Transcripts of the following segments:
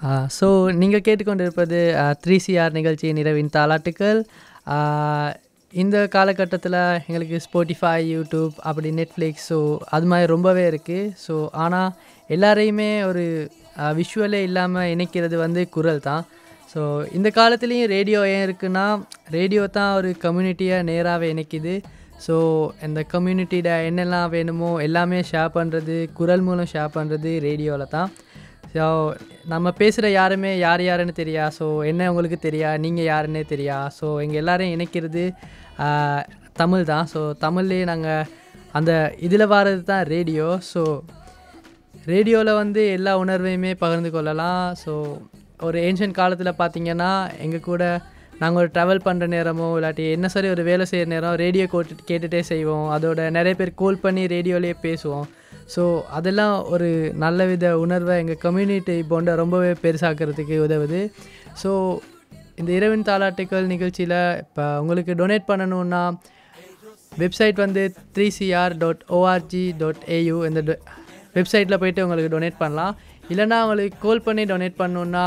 So நீங்கள் கேட்டுக்கொண்டிருப்பது 3CR நிகழ்ச்சியின் இரவின் தாலாட்டுக்கள். ஆ, இந்த காலகட்டத்தில் எங்களுக்கு ஸ்பாட்டிஃபை, யூடியூப், அப்படி நெட்ஃப்ளிக்ஸ், ஸோ அது மாதிரி ரொம்பவே இருக்குது. ஸோ ஆனால் எல்லாரையுமே ஒரு விஷுவலே இல்லாமல் இணைக்கிறது வந்து குரல் தான். ஸோ இந்த காலத்துலேயும் ரேடியோ ஏன் இருக்குன்னா, ரேடியோ தான் ஒரு கம்யூனிட்டியை நேராகவே இணைக்குது. ஸோ இந்த கம்யூனிட்டியில் என்னெல்லாம் வேணுமோ எல்லாமே ஷேர் பண்ணுறது, குரல் மூலம் ஷேர் பண்ணுறது ரேடியோவில் தான். ஸோ நம்ம பேசுகிற யாருமே யார் யாருன்னு தெரியா, ஸோ என்ன உங்களுக்கு தெரியா, நீங்கள் யாருன்னே தெரியா. ஸோ எங்கள் எல்லாரையும் இணைக்கிறது தமிழ் தான். ஸோ தமிழ்லேயே நாங்கள் அந்த இதில் வர்றது தான் ரேடியோ. ஸோ ரேடியோவில் வந்து எல்லா உணர்வையுமே பகிர்ந்து கொள்ளலாம். ஸோ ஒரு ஏன்ஷியன்ட் காலத்தில் பார்த்திங்கன்னா எங்கள் கூட நாங்கள் ஒரு ட்ராவல் பண்ணுற நேரமோ இல்லாட்டி என்ன சரி ஒரு வேலை செய்கிற நேரம் ரேடியோ கேட்டுகிட்டே செய்வோம். அதோட நிறைய பேர் கால் பண்ணி ரேடியோலேயே பேசுவோம். ஸோ அதெல்லாம் ஒரு நல்ல வித உணர்வை எங்கள் கம்யூனிட்டி போன்ற ரொம்பவே பெருசாக்கிறதுக்கு உதவுது. ஸோ இந்த இரவின் தாலாட்டுக்கள் நிகழ்ச்சியில் இப்போ உங்களுக்கு டொனேட் பண்ணணுன்னா வெப்சைட் வந்து 3cr.org.au இந்த வெப்சைட்டில் போய்ட்டு உங்களுக்கு டொனேட் பண்ணலாம். இல்லைனா உங்களுக்கு கால் பண்ணி டொனேட் பண்ணணுன்னா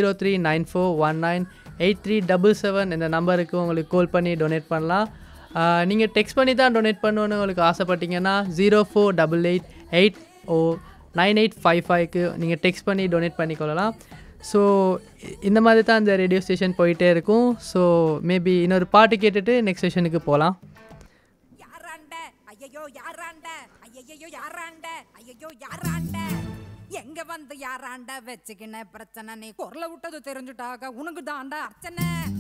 0394198377 இந்த நம்பருக்கு உங்களுக்கு கால் பண்ணி டொனேட் பண்ணலாம். நீங்கள் டெக்ஸ்ட் பண்ணி தான் டொனேட் பண்ணணுன்னு உங்களுக்கு ஆசைப்பட்டீங்கன்னா 0488809855க்கு நீங்கள் டெக்ஸ்ட் பண்ணி டொனேட் பண்ணிக்கொள்ளலாம். ஸோ இந்த மாதிரி தான் இந்த ரேடியோ ஸ்டேஷன் போயிட்டே இருக்கும். ஸோ மேபி இன்னொரு பாட்டு கேட்டுட்டு நெக்ஸ்ட் செஷனுக்கு போகலாம். எங்க வந்து யாராண்ட வச்சுக்கின பிரச்சனை, நீ குரல விட்டது தெரிஞ்சுட்டாக உனக்கு தாண்டா அர்ச்சனை.